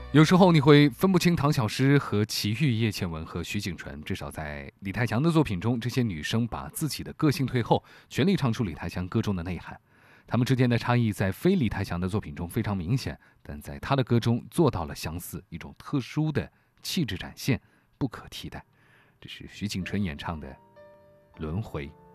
有时候你会分不清唐小诗和齐豫、叶倩文和徐景纯，至少在李泰祥的作品中，这些女生把自己的个性退后，全力唱出李泰祥歌中的内涵。她们之间的差异在非李泰祥的作品中非常明显，但在他的歌中做到了相似，一种特殊的气质展现，不可替代。这是徐景纯演唱的《轮回》。